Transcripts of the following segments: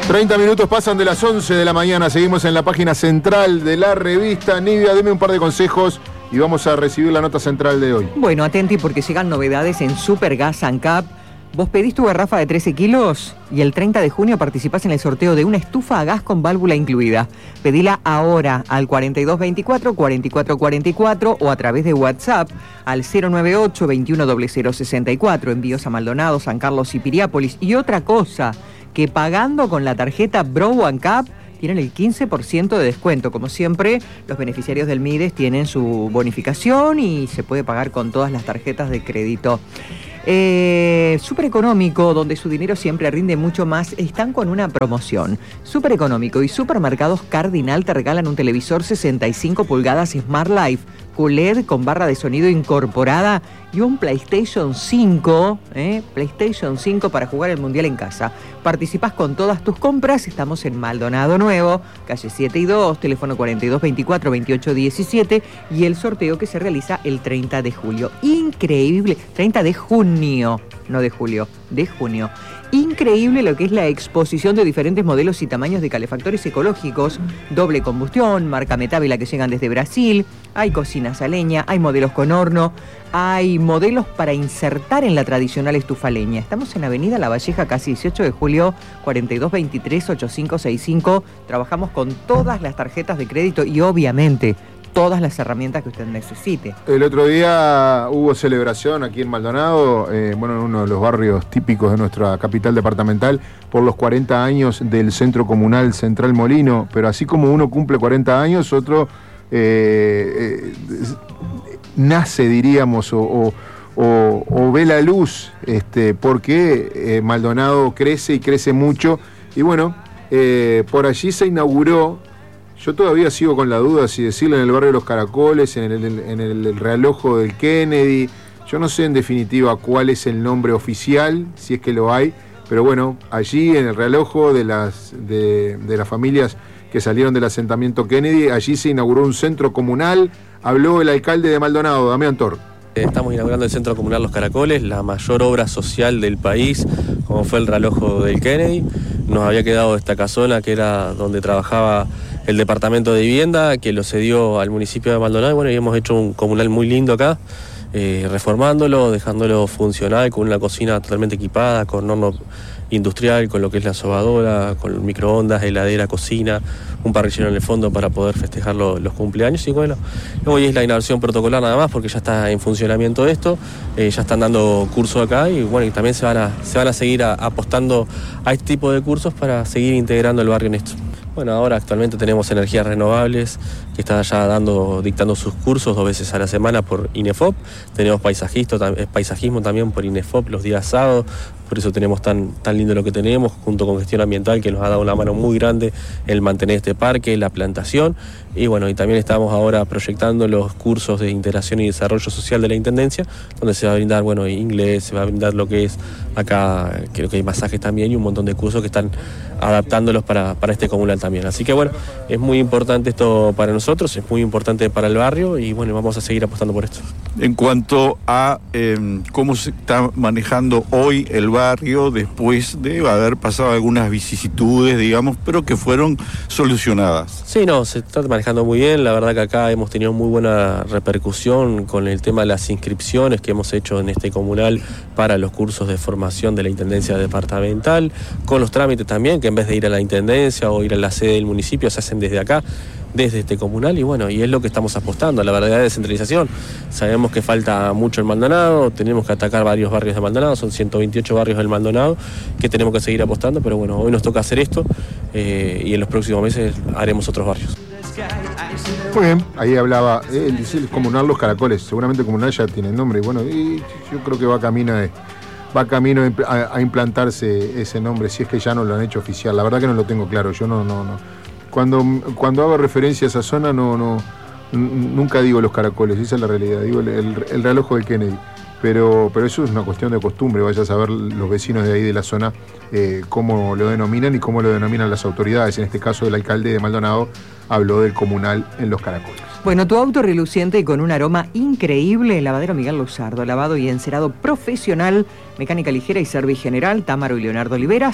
30 minutos pasan de las 11 de la mañana. Seguimos en la página central de la revista. Nidia, deme un par de consejos y vamos a recibir la nota central de hoy. Bueno, atenti porque llegan novedades en Supergas ANCAP. Vos pedís tu garrafa de 13 kilos y el 30 de junio participás en el sorteo de una estufa a gas con válvula incluida. Pedila ahora al 4224-4444 o a través de WhatsApp al 098-210064. Envíos a Maldonado, San Carlos y Piriápolis. Y otra cosa, que pagando con la tarjeta Bro ANCAP tienen el 15% de descuento. Como siempre, los beneficiarios del MIDES tienen su bonificación y se puede pagar con todas las tarjetas de crédito. Súper Económico, donde su dinero siempre rinde mucho más, están con una promoción. Súper Económico y Supermercados Cardinal te regalan un televisor 65 pulgadas Smart Life QLED con barra de sonido incorporada y un PlayStation 5, PlayStation 5 para jugar el Mundial en casa. Participás con todas tus compras, estamos en Maldonado Nuevo, calle 7 y 2, teléfono 4224-2817 y el sorteo que se realiza el 30 de julio. Increíble, 30 de junio, no de julio, de junio. Increíble lo que es la exposición de diferentes modelos y tamaños de calefactores ecológicos, doble combustión, marca Metabila que llegan desde Brasil, hay cocinas a leña, hay modelos con horno, hay modelos para insertar en la tradicional estufa a leña. Estamos en Avenida La Valleja, casi 18 de julio, 4223-8565. Trabajamos con todas las tarjetas de crédito y obviamente todas las herramientas que usted necesite. El otro día hubo celebración aquí en Maldonado, en uno de los barrios típicos de nuestra capital departamental, por los 40 años del Centro Comunal Central Molino, pero así como uno cumple 40 años, otro nace, diríamos, o ve la luz, porque Maldonado crece y crece mucho, y bueno, por allí se inauguró. Yo todavía sigo con la duda si decirlo en el barrio de los Caracoles, en el realojo del Kennedy. Yo no sé en definitiva cuál es el nombre oficial, si es que lo hay, pero bueno, allí en el realojo de las familias que salieron del asentamiento Kennedy, allí se inauguró un centro comunal. Habló el alcalde de Maldonado, Damián Tor. Estamos inaugurando el Centro Comunal Los Caracoles, la mayor obra social del país, como fue el realojo del Kennedy. Nos había quedado esta casona que era donde trabajaba el Departamento de Vivienda, que lo cedió al municipio de Maldonado. Y bueno, y hemos hecho un comunal muy lindo acá, reformándolo, dejándolo funcional, con una cocina totalmente equipada, con horno industrial, con lo que es la sobadora, con microondas, heladera, cocina, un parrillero en el fondo para poder festejar los cumpleaños. Y bueno, hoy es la inauguración protocolar nada más, porque ya está en funcionamiento esto, ya están dando cursos acá y bueno, y también se van a seguir apostando a este tipo de cursos para seguir integrando el barrio en esto. Bueno, ahora actualmente tenemos energías renovables que está ya dictando sus cursos 2 veces a la semana por INEFOP. Tenemos paisajismo también por INEFOP los días sábados. Por eso tenemos tan lindo lo que tenemos, junto con gestión ambiental, que nos ha dado una mano muy grande el mantener este parque, la plantación. Y bueno, y también estamos ahora proyectando los cursos de integración y desarrollo social de la Intendencia, donde se va a brindar, inglés, se va a brindar lo que es acá, creo que hay masajes también y un montón de cursos que están adaptándolos para este comunal también. Así que bueno, es muy importante esto para nosotros, es muy importante para el barrio y bueno, vamos a seguir apostando por esto. En cuanto a cómo se está manejando hoy el barrio después de haber pasado algunas vicisitudes, digamos, pero que fueron solucionadas. Sí, no, se está manejando muy bien. La verdad que acá hemos tenido muy buena repercusión con el tema de las inscripciones que hemos hecho en este comunal para los cursos de formación de la Intendencia Departamental, con los trámites también, que en vez de ir a la Intendencia o ir a la sede del municipio, se hacen desde acá, desde este comunal, y bueno, y es lo que estamos apostando a la verdadera descentralización. Sabemos que falta mucho en Maldonado, tenemos que atacar varios barrios de Maldonado, son 128 barrios del Maldonado que tenemos que seguir apostando, pero bueno, hoy nos toca hacer esto y en los próximos meses haremos otros barrios. Muy bien, ahí hablaba el comunal Los Caracoles, seguramente el comunal ya tiene nombre, y bueno, y yo creo que va camino a implantarse ese nombre, si es que ya no lo han hecho oficial. La verdad que no lo tengo claro, yo no. Cuando hago referencia a esa zona nunca digo Los Caracoles, esa es la realidad, digo el realojo del Kennedy. Pero eso es una cuestión de costumbre, vaya a saber los vecinos de ahí de la zona cómo lo denominan y cómo lo denominan las autoridades. En este caso el alcalde de Maldonado habló del comunal en Los Caracoles. Bueno, tu auto reluciente y con un aroma increíble, Lavadero Miguel Luzardo, lavado y encerado profesional, mecánica ligera y servicio general, Támaro y Leonardo Olivera,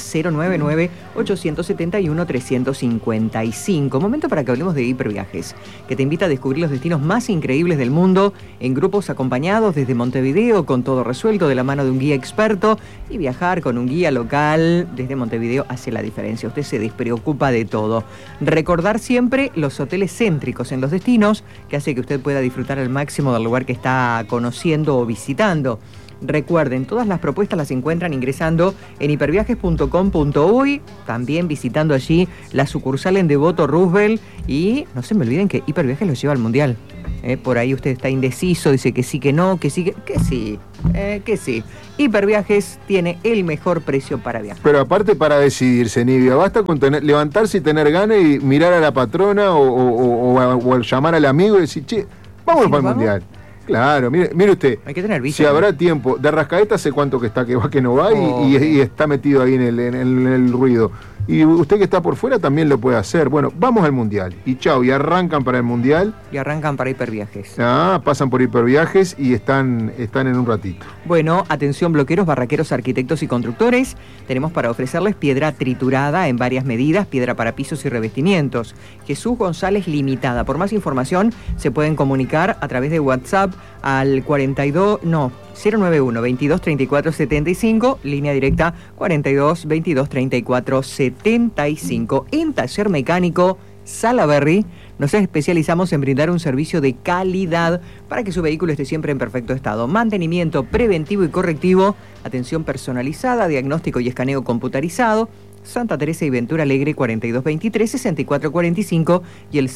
099-871-355. Momento para que hablemos de Hiperviajes, que te invita a descubrir los destinos más increíbles del mundo, en grupos acompañados desde Montevideo, con todo resuelto de la mano de un guía experto, y viajar con un guía local desde Montevideo hace la diferencia. Usted se despreocupa de todo. Recordar siempre los hoteles céntricos en los destinos, que hace que usted pueda disfrutar al máximo del lugar que está conociendo o visitando. Recuerden, todas las propuestas las encuentran ingresando en hiperviajes.com.uy, también visitando allí la sucursal en Devoto Roosevelt, y no se me olviden que Hiperviajes los lleva al Mundial. Por ahí usted está indeciso, dice que sí, que no, que sí, que sí. Hiperviajes tiene el mejor precio para viajar. Pero aparte, para decidirse, Nibia, basta con levantarse y tener ganas y mirar a la patrona o llamar al amigo y decir, che, vámonos para el Mundial. Claro, mire usted, hay que tener vision, si habrá tiempo. De Arrascaeta hace cuánto que está, que va, que no va, y está metido ahí en el ruido. Y usted que está por fuera también lo puede hacer. Bueno, vamos al Mundial. Y chao, y arrancan para el Mundial. Y arrancan para Hiperviajes. Pasan por Hiperviajes y están en un ratito. Bueno, atención bloqueros, barraqueros, arquitectos y constructores. Tenemos para ofrecerles piedra triturada en varias medidas, piedra para pisos y revestimientos. Jesús González Limitada. Por más información se pueden comunicar a través de WhatsApp al 091 22 34 75, línea directa 42 22 34 75. En Taller Mecánico Salaberry nos especializamos en brindar un servicio de calidad para que su vehículo esté siempre en perfecto estado. Mantenimiento preventivo y correctivo, atención personalizada, diagnóstico y escaneo computarizado. Santa Teresa y Ventura Alegre 4223-6445 y el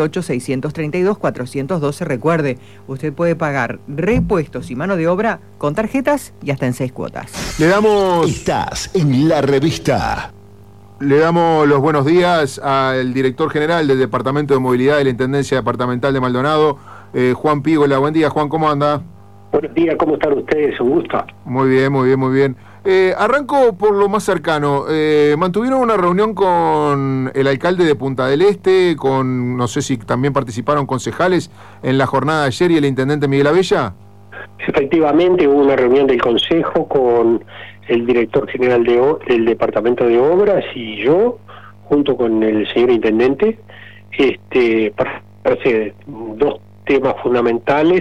098-632-412. Recuerde, usted puede pagar repuestos y mano de obra con tarjetas y hasta en 6 cuotas. Estás en La Revista. Le damos los buenos días al director general del Departamento de Movilidad de la Intendencia Departamental de Maldonado, Juan Pígola. Buen día, Juan, ¿cómo anda? Buenos días, ¿cómo están ustedes? Un gusto. Muy bien, muy bien, muy bien. Arranco por lo más cercano. ¿Mantuvieron una reunión con el alcalde de Punta del Este? No sé si también participaron concejales en la jornada de ayer y el intendente Miguel Abella. Efectivamente, hubo una reunión del consejo con el director general del Departamento de Obras y yo, junto con el señor intendente, para hacer dos temas fundamentales.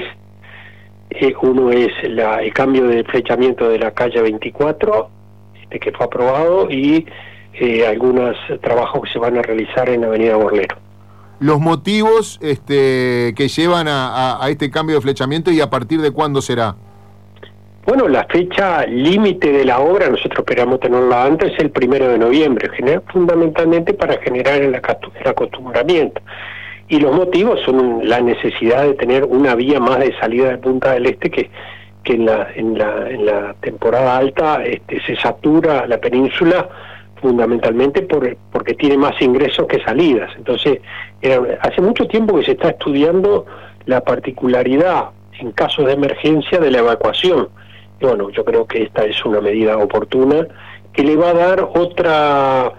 Uno es el cambio de flechamiento de la calle 24, que fue aprobado, y algunos trabajos que se van a realizar en la avenida Borlero. Los motivos que llevan a este cambio de flechamiento y a partir de cuándo será. Bueno, la fecha límite de la obra, nosotros esperamos tenerla antes, es el 1 de noviembre, fundamentalmente para generar el acostumbramiento. Y los motivos son la necesidad de tener una vía más de salida de Punta del Este, que en la temporada alta se satura la península, fundamentalmente porque tiene más ingresos que salidas. Entonces, hace mucho tiempo que se está estudiando la particularidad en casos de emergencia de la evacuación. Y bueno, yo creo que esta es una medida oportuna que le va a dar otra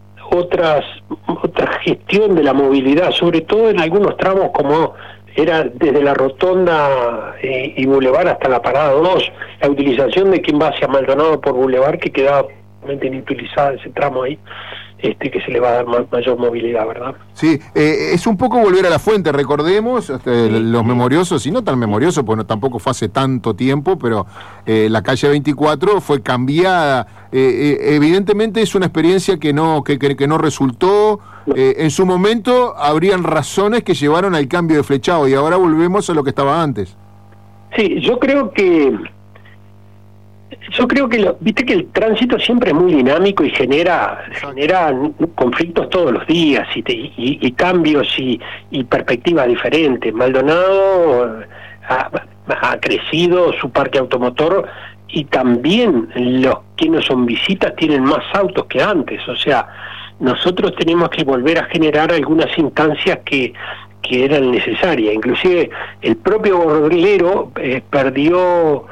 gestión de la movilidad, sobre todo en algunos tramos como era desde la Rotonda y Boulevard hasta la Parada 2, la utilización de quien va hacia Maldonado por Boulevard, que quedaba totalmente inutilizada ese tramo ahí, que se le va a dar mayor movilidad, ¿verdad? Sí, es un poco volver a la fuente, recordemos, los memoriosos, y no tan memoriosos, porque tampoco fue hace tanto tiempo, pero la calle 24 fue cambiada. Evidentemente es una experiencia que no resultó. En su momento habrían razones que llevaron al cambio de flechado, y ahora volvemos a lo que estaba antes. Sí, yo creo que viste que el tránsito siempre es muy dinámico y genera conflictos todos los días y cambios y perspectivas diferentes. Maldonado ha crecido su parque automotor y también los que no son visitas tienen más autos que antes. O sea, nosotros tenemos que volver a generar algunas instancias que eran necesarias. Inclusive el propio Borlero perdió,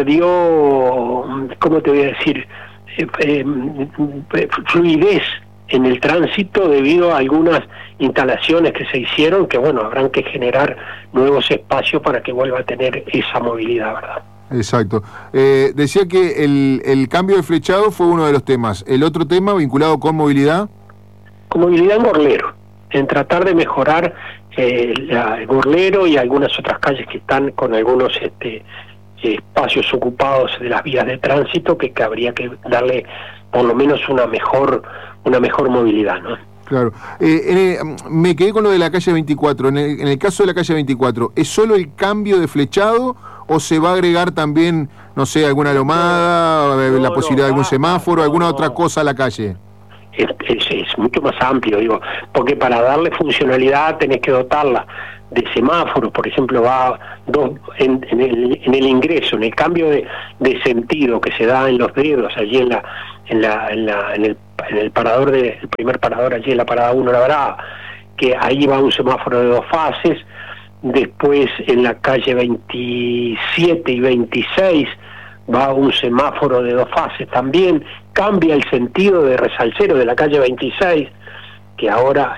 ¿cómo te voy a decir? Fluidez en el tránsito debido a algunas instalaciones que se hicieron, que bueno, habrán que generar nuevos espacios para que vuelva a tener esa movilidad, ¿verdad? Exacto. Decía que el cambio de flechado fue uno de los temas. ¿El otro tema vinculado con movilidad? Con movilidad en Gorlero, en tratar de mejorar el Gorlero y algunas otras calles que están con algunos espacios ocupados de las vías de tránsito que habría que darle por lo menos una mejor movilidad, ¿no? Claro. Me quedé con lo de la calle 24. En el caso de la calle 24, ¿es solo el cambio de flechado o se va a agregar también, no sé, alguna lomada, la posibilidad de algún semáforo, alguna otra cosa a la calle? Es mucho más amplio, digo, porque para darle funcionalidad tenés que dotarla de semáforos, por ejemplo, va en el ingreso, en el cambio de sentido que se da en los dedos, allí en el parador el primer parador, allí en la parada 1 La Brava, que ahí va un semáforo de 2 fases. Después en la calle 27 y 26 va un semáforo de 2 fases también. Cambia el sentido de Resalcero de la calle 26, que ahora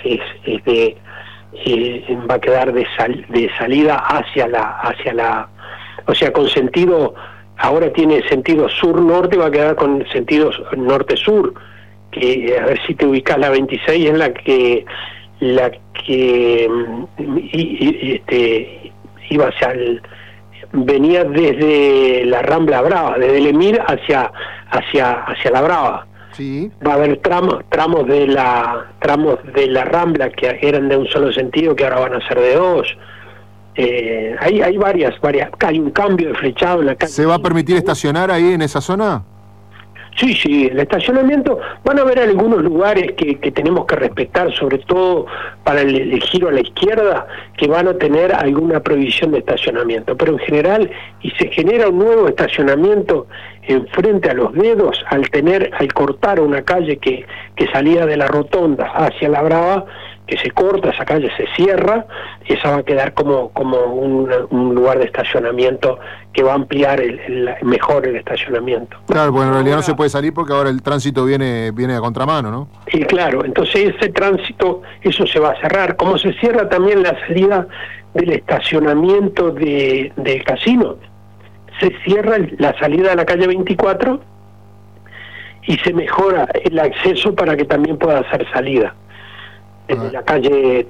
va a quedar de salida hacia la, o sea, con sentido, ahora tiene sentido sur-norte, va a quedar con sentido norte-sur, que a ver si te ubicas, la 26 es la que iba venía desde la Rambla Brava, desde el Emir hacia la Brava. Sí. Va a haber tramos de la Rambla que eran de un solo sentido, que ahora van a ser de 2. Hay varias, hay un cambio de flechado en la calle. ¿Se va a permitir estacionar ahí en esa zona? Sí, el estacionamiento, van a haber algunos lugares que tenemos que respetar, sobre todo para el giro a la izquierda, que van a tener alguna prohibición de estacionamiento, pero en general, y se genera un nuevo estacionamiento enfrente a los dedos, al cortar una calle que salía de la rotonda hacia la Brava, que se corta, esa calle se cierra, esa va a quedar como un lugar de estacionamiento que va a ampliar mejor el estacionamiento. Claro, porque en realidad no se puede salir porque ahora el tránsito viene a contramano, ¿no? Y claro, entonces ese tránsito, eso se va a cerrar. Como se cierra también la salida del estacionamiento del casino, se cierra la salida de la calle 24 y se mejora el acceso para que también pueda hacer salida. Desde la calle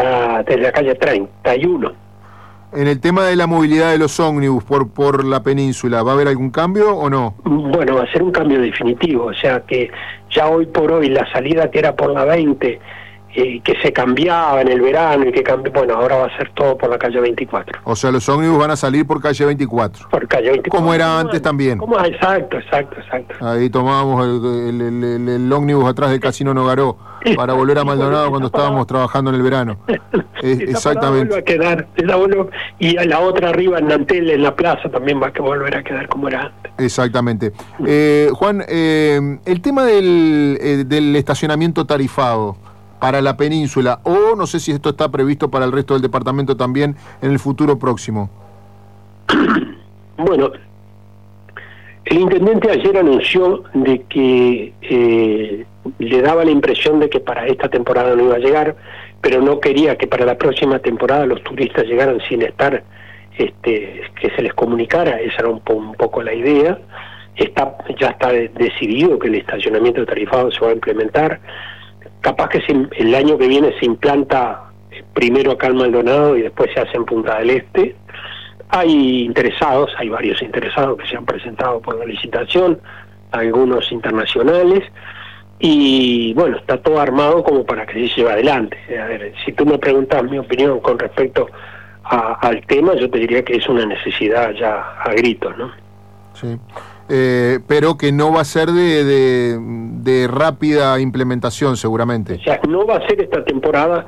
31. En el tema de la movilidad de los ómnibus por la península, ¿va a haber algún cambio o no? Bueno, va a ser un cambio definitivo, o sea que ya hoy por hoy la salida que era por la 20, que se cambiaba en el verano y que cambió, bueno, ahora va a ser todo por la calle 24. O sea, los ómnibus van a salir por calle 24. Por calle 24. Como era antes también. Exacto. Ahí tomábamos el ómnibus atrás del Casino Nogaró para volver a Maldonado cuando estábamos trabajando en el verano. Exactamente. Va a quedar, y a la otra arriba en Nantel, en la plaza, también va a volver a quedar como era antes. Exactamente. Juan, el tema del estacionamiento tarifado para la península, o no sé si esto está previsto para el resto del departamento también en el futuro próximo. Bueno, el intendente ayer anunció de que le daba la impresión de que para esta temporada no iba a llegar, pero no quería que para la próxima temporada los turistas llegaran sin estar, que se les comunicara. Esa era un poco la idea. Ya está decidido que el estacionamiento tarifado se va a implementar. Capaz que el año que viene se implanta primero acá en Maldonado y después se hace en Punta del Este. Hay varios interesados que se han presentado por la licitación, algunos internacionales, y bueno, está todo armado como para que se lleve adelante. A ver, si tú me preguntas mi opinión con respecto al tema, yo te diría que es una necesidad ya a gritos, ¿no? Sí. Pero que no va a ser de rápida implementación seguramente. O sea, no va a ser esta temporada.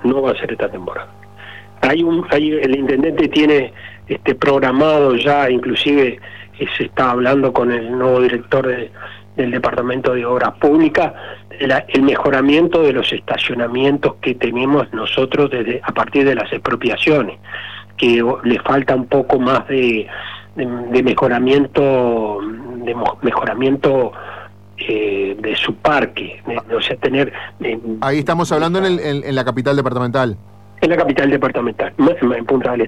El intendente tiene programado ya, inclusive se está hablando con el nuevo director del Departamento de Obras Públicas, el mejoramiento de los estacionamientos que tenemos nosotros a partir de las expropiaciones, que le falta un poco más de mejoramiento de su parque, o sea, tener... Ahí estamos hablando en la capital departamental. En la capital departamental, en Punta del